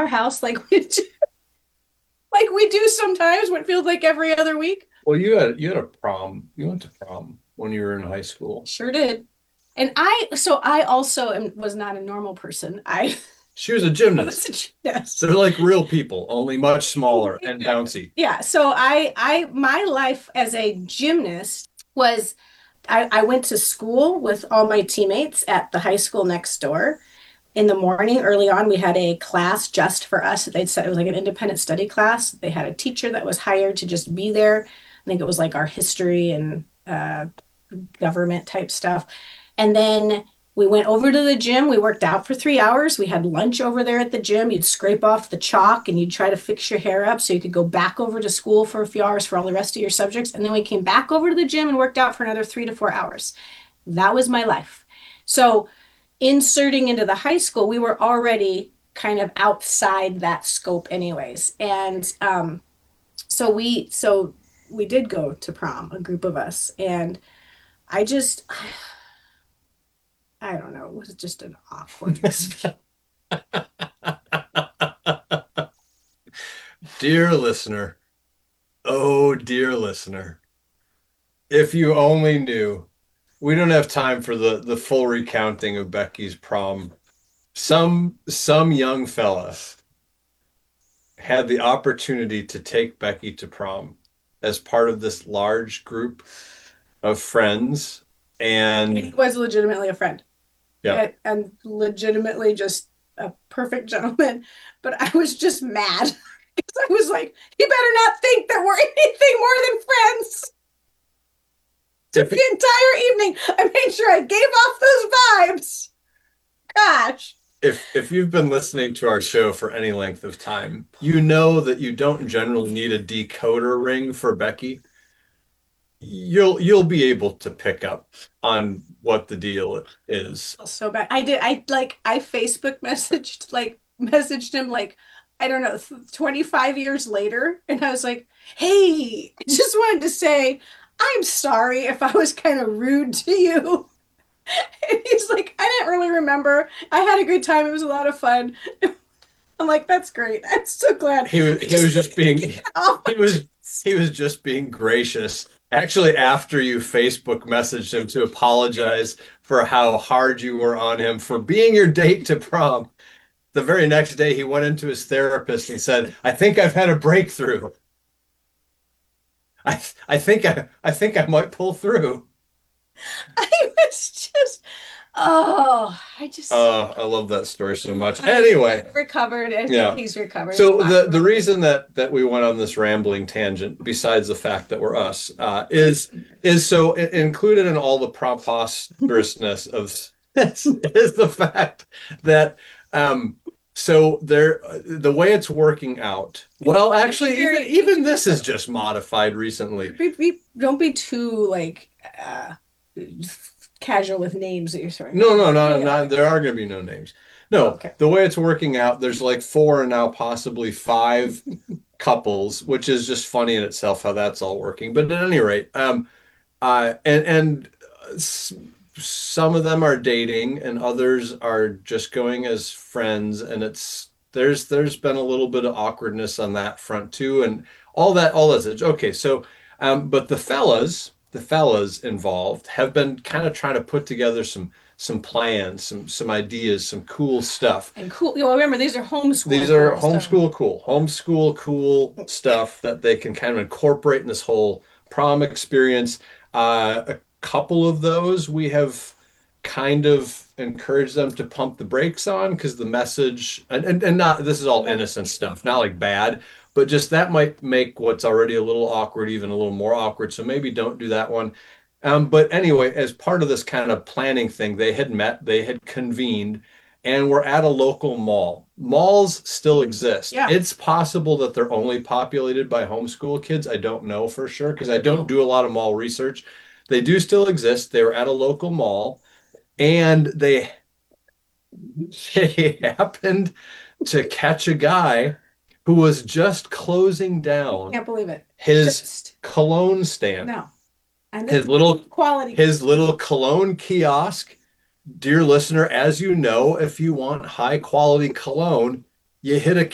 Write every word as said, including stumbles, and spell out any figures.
our house like we do, like we do sometimes what feels like every other week. Well, you had you had a prom. You went to prom when you were in high school. Sure did. And I, so I also am, was not a normal person. I, She was a I was gymnast. a gymnast. They're like real people, only much smaller and bouncy. Yeah. So I, I, my life as a gymnast was I, I went to school with all my teammates at the high school next door. In the morning, early on, we had a class just for us. They'd said it was like an independent study class. They had a teacher that was hired to just be there. I think it was like our history and uh, government type stuff. And then we went over to the gym. We worked out for three hours. We had lunch over there at the gym. You'd scrape off the chalk and you'd try to fix your hair up so you could go back over to school for a few hours for all the rest of your subjects. And then we came back over to the gym and worked out for another three to four hours. That was my life. So, inserting into the high school, we were already kind of outside that scope, anyways. And um, so we, so we did go to prom, a group of us, and I just, I don't know. It was just an awkward experience. Dear listener, oh dear listener, if you only knew, we don't have time for the the full recounting of Becky's prom. Some some young fella had the opportunity to take Becky to prom as part of this large group of friends, He and was legitimately a friend yeah, and, and legitimately just a perfect gentleman. But I was just mad because I was like, you better not think that we're anything more than friends. if The entire evening, I made sure I gave off those vibes. Gosh. if if you've been listening to our show for any length of time, you know that you don't generally need a decoder ring for Becky. You'll you'll be able to pick up on what the deal is. So bad. I did. I like. I Facebook messaged like messaged him like I don't know twenty-five years later, and I was like, "Hey, I just wanted to say I'm sorry if I was kind of rude to you." And he's like, "I didn't really remember. I had a good time. It was a lot of fun." I'm like, "That's great. I'm so glad." He was he was just being he was he was just being gracious. Actually, after you Facebook messaged him to apologize for how hard you were on him for being your date to prom, the very next day he went into his therapist and said, "I think I've had a breakthrough. I I think I I think I might pull through." I was just, oh, I just Uh, I love that story so much. Anyway, recovered. I think yeah. he's recovered. It's So the the fine. reason that that we went on this rambling tangent, besides the fact that we're us, uh, is is so i- included in all the preposterousness of this is the fact that um so there the way it's working out. Well, actually, even even this is just modified recently. Be, be, don't be too like uh, casual with names that you're throwing No, around. no, Yeah, no, yeah. no. There are going to be no names. Oh, No, okay. the way it's working out, there's like four and now possibly five couples, which is just funny in itself how that's all working. But at any rate, um, uh, and and s- some of them are dating, and others are just going as friends, and it's there's there's been a little bit of awkwardness on that front too, and all that all that. Okay, so um, but the fellas, the fellas involved have been kind of trying to put together some some plans, some some ideas, some cool stuff. And cool. You know, remember, these are These homeschool are cool stuff. homeschool cool, homeschool cool stuff that they can kind of incorporate in this whole prom experience. Uh, a couple of those we have kind of encouraged them to pump the brakes on because the message and, and, and not this is all innocent stuff, not like bad, but just that might make what's already a little awkward even a little more awkward. So maybe don't do that one. Um, but anyway, as part of this kind of planning thing, they had met, they had convened, and we're at a local mall. Malls still exist. Yeah. It's possible that they're only populated by homeschool kids. I don't know for sure because I don't do a lot of mall research. They do still exist. They were at a local mall and they they happened to catch a guy who was just closing down Can't believe it. his Just cologne stand, no. And this his little quality. his little cologne kiosk. Dear listener, as you know, if you want high quality cologne, you hit a